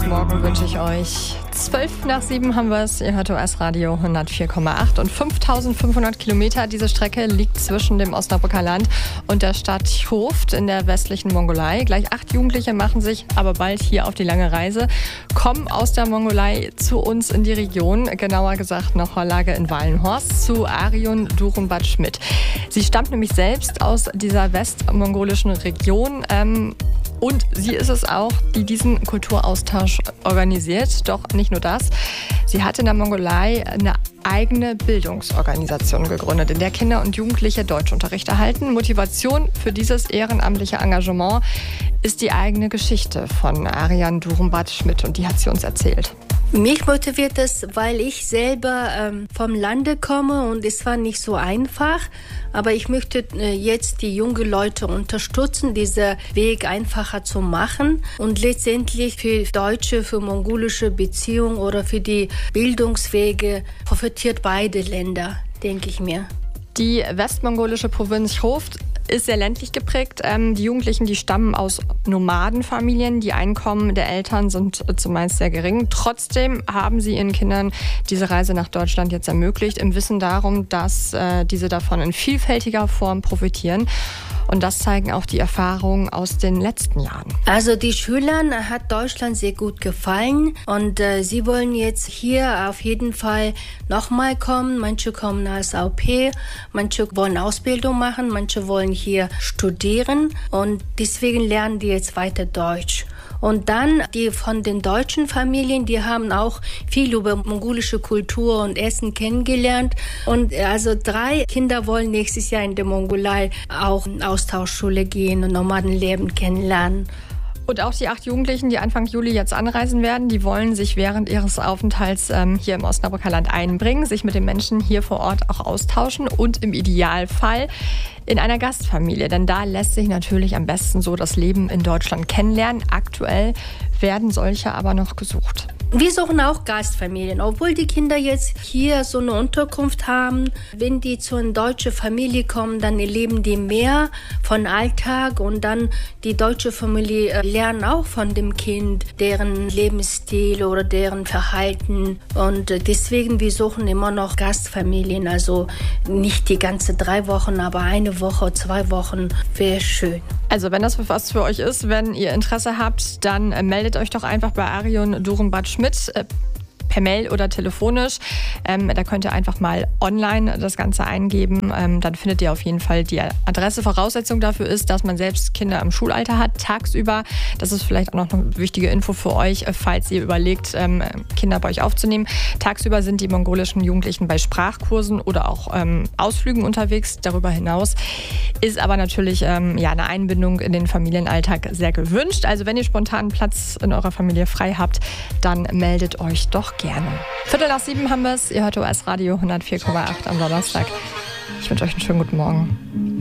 Morgen wünsche ich euch. 6:12 haben wir es. Ihr hört OS Radio 104,8 und 5500 Kilometer. Diese Strecke liegt zwischen dem Osnabrücker Land und der Stadt Choft in der westlichen Mongolei. Gleich 8 Jugendliche machen sich aber bald hier auf die lange Reise, kommen aus der Mongolei zu uns in die Region, genauer gesagt nach Horlage in Wallenhorst, zu Arion Durumbat-Schmidt. Sie stammt nämlich selbst aus dieser westmongolischen Region. Und sie ist es auch, die diesen Kulturaustausch organisiert. Doch nicht nur das. Sie hat in der Mongolei eine eigene Bildungsorganisation gegründet, in der Kinder und Jugendliche Deutschunterricht erhalten. Motivation für dieses ehrenamtliche Engagement ist die eigene Geschichte von Arion Durumbat-Schmidt und die hat sie uns erzählt. Mich motiviert es, weil ich selber vom Lande komme und es war nicht so einfach. Aber ich möchte jetzt die jungen Leute unterstützen, diesen Weg einfacher zu machen und letztendlich für deutsche, für mongolische Beziehungen oder für die Bildungswege profitiert beide Länder, denke ich mir. Die westmongolische Provinz Choft ist sehr ländlich geprägt. Die Jugendlichen, die stammen aus Nomadenfamilien. Die Einkommen der Eltern sind zumeist sehr gering. Trotzdem haben sie ihren Kindern diese Reise nach Deutschland jetzt ermöglicht, im Wissen darum, dass diese davon in vielfältiger Form profitieren. Und das zeigen auch die Erfahrungen aus den letzten Jahren. Also die Schülern hat Deutschland sehr gut gefallen und sie wollen jetzt hier auf jeden Fall nochmal kommen. Manche kommen als Au pair, manche wollen Ausbildung machen, manche wollen hier studieren und deswegen lernen die jetzt weiter Deutsch. Und dann die von den deutschen Familien, die haben auch viel über mongolische Kultur und Essen kennengelernt. Und also 3 Kinder wollen nächstes Jahr in der Mongolei auch in Austauschschule gehen und Nomadenleben kennenlernen. Und auch die 8 Jugendlichen, die Anfang Juli jetzt anreisen werden, die wollen sich während ihres Aufenthalts hier im Osnabrücker Land einbringen, sich mit den Menschen hier vor Ort auch austauschen und im Idealfall in einer Gastfamilie. Denn da lässt sich natürlich am besten so das Leben in Deutschland kennenlernen. Aktuell werden solche aber noch gesucht. Wir suchen auch Gastfamilien, obwohl die Kinder jetzt hier so eine Unterkunft haben. Wenn die zu einer deutschen Familie kommen, dann erleben die mehr von Alltag und dann die deutsche Familie lernen auch von dem Kind, deren Lebensstil oder deren Verhalten. Und deswegen, wir suchen immer noch Gastfamilien, also nicht die ganze 3 Wochen, aber 1 Woche, 2 Wochen wäre schön. Also wenn das was für euch ist, wenn ihr Interesse habt, dann meldet euch doch einfach bei Arion Durumbat-Schmidt per Mail oder telefonisch. Da könnt ihr einfach mal online das Ganze eingeben. Dann findet ihr auf jeden Fall die Adresse. Voraussetzung dafür ist, dass man selbst Kinder im Schulalter hat, tagsüber. Das ist vielleicht auch noch eine wichtige Info für euch, falls ihr überlegt, Kinder bei euch aufzunehmen. Tagsüber sind die mongolischen Jugendlichen bei Sprachkursen oder auch Ausflügen unterwegs. Darüber hinaus ist aber natürlich eine Einbindung in den Familienalltag sehr gewünscht. Also wenn ihr spontan Platz in eurer Familie frei habt, dann meldet euch doch gerne. 6:15 haben wir es. Ihr hört OS Radio 104,8 am Donnerstag. Ich wünsche euch einen schönen guten Morgen.